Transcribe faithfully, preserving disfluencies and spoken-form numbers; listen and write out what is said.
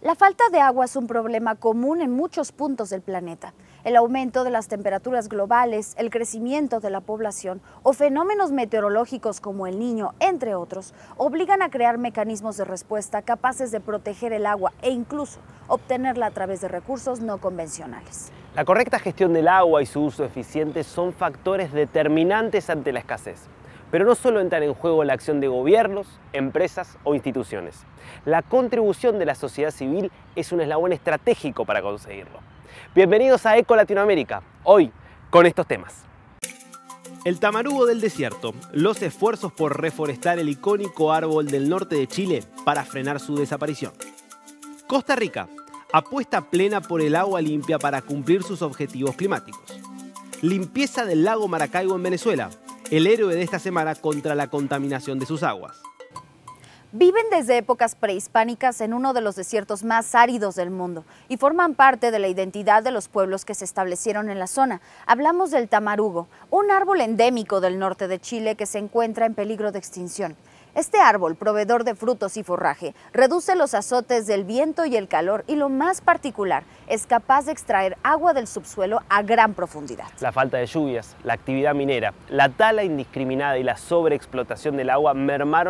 La falta de agua es un problema común en muchos puntos del planeta. El aumento de las temperaturas globales, el crecimiento de la población o fenómenos meteorológicos como el Niño, entre otros, obligan a crear mecanismos de respuesta capaces de proteger el agua e incluso obtenerla a través de recursos no convencionales. La correcta gestión del agua y su uso eficiente son factores determinantes ante la escasez. Pero no solo entran en juego la acción de gobiernos, empresas o instituciones. La contribución de la sociedad civil es un eslabón estratégico para conseguirlo. Bienvenidos a Eco Latinoamérica, hoy con estos temas. El tamarugo del desierto, los esfuerzos por reforestar el icónico árbol del norte de Chile para frenar su desaparición. Costa Rica, apuesta plena por el agua limpia para cumplir sus objetivos climáticos. Limpieza del lago Maracaibo en Venezuela, el héroe de esta semana contra la contaminación de sus aguas. Viven desde épocas prehispánicas en uno de los desiertos más áridos del mundo y forman parte de la identidad de los pueblos que se establecieron en la zona. Hablamos del tamarugo, un árbol endémico del norte de Chile que se encuentra en peligro de extinción. Este árbol, proveedor de frutos y forraje, reduce los azotes del viento y el calor y, lo más particular, es capaz de extraer agua del subsuelo a gran profundidad. La falta de lluvias, la actividad minera, la tala indiscriminada y la sobreexplotación del agua mermaron